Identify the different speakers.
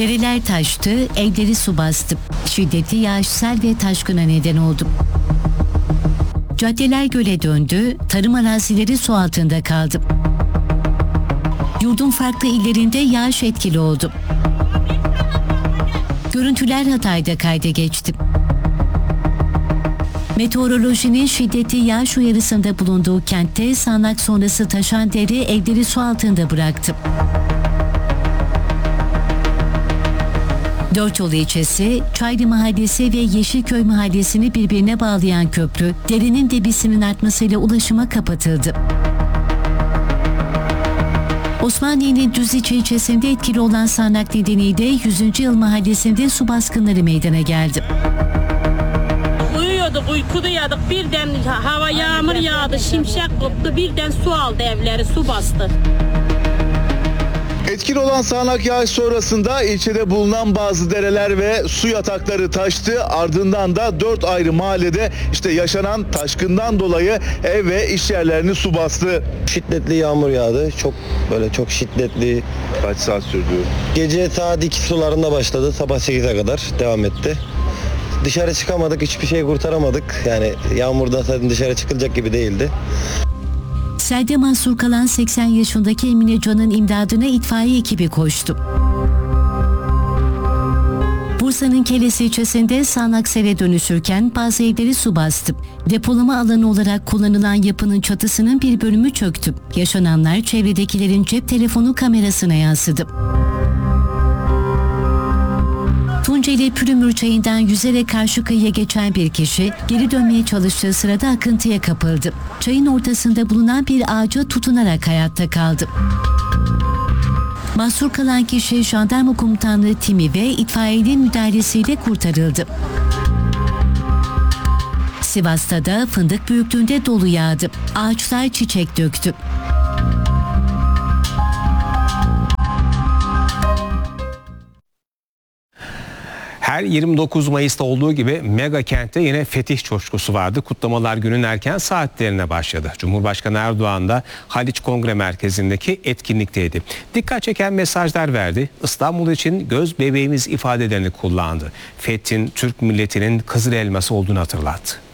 Speaker 1: Dereler taştı, evleri su bastı. Şiddetli yağış sel ve taşkına neden oldu. Caddeler göle döndü, tarım arazileri su altında kaldı. Yurdun farklı illerinde yağış etkili oldu. Görüntüler Hatay'da kayda geçti. Meteorolojinin şiddetli yağış uyarısında bulunduğu kentte sağanak sonrası taşan dere evleri su altında bıraktı. Dörtyolu ilçesi, Çaylı Mahallesi ve Yeşilköy Mahallesi'ni birbirine bağlayan köprü, derenin debisinin artmasıyla ulaşıma kapatıldı. Osmaniye'nin Düzice ilçesinde etkili olan sağanak nedeniyle 100. Yıl Mahallesi'nde su baskınları meydana geldi.
Speaker 2: Uyuyorduk, uykudaydık. Birden hava yağmur yağdı, şimşek koptu. Birden su aldı evleri, su bastı.
Speaker 3: Etkili olan sağanak yağış sonrasında ilçede bulunan bazı dereler ve su yatakları taştı. Ardından da 4 ayrı mahallede yaşanan taşkından dolayı ev ve iş yerlerini su bastı.
Speaker 4: Şiddetli yağmur yağdı. Çok şiddetli.
Speaker 3: Kaç saat sürdü?
Speaker 4: Gece saat 2 sularında başladı. Sabah 8'e kadar devam etti. Dışarı çıkamadık, hiçbir şey kurtaramadık. Yani yağmurda zaten dışarı çıkılacak gibi değildi.
Speaker 1: Selde mahsur kalan 80 yaşındaki Emine Can'ın imdadına itfaiye ekibi koştu. Bursa'nın Kelesi ilçesinde sağanak sele dönüşürken bazı evleri su bastı. Depolama alanı olarak kullanılan yapının çatısının bir bölümü çöktü. Yaşananlar çevredekilerin cep telefonu kamerasına yansıdı. Tunceli Pürümür Çayı'ndan yüzerek karşı kıyıya geçen bir kişi geri dönmeye çalıştığı sırada akıntıya kapıldı. Çayın ortasında bulunan bir ağaca tutunarak hayatta kaldı. Mahsur kalan kişi jandarma komutanlığı timi ve itfaiyenin müdahalesiyle kurtarıldı. Sivas'ta da fındık büyüklüğünde dolu yağdı. Ağaçlar çiçek döktü.
Speaker 5: Her 29 Mayıs'ta olduğu gibi mega kentte yine fetih coşkusu vardı. Kutlamalar günün erken saatlerine başladı. Cumhurbaşkanı Erdoğan da Haliç Kongre Merkezi'ndeki etkinlikteydi. Dikkat çeken mesajlar verdi. İstanbul için göz bebeğimiz ifadelerini kullandı. Fethin Türk milletinin kızıl elması olduğunu hatırlattı.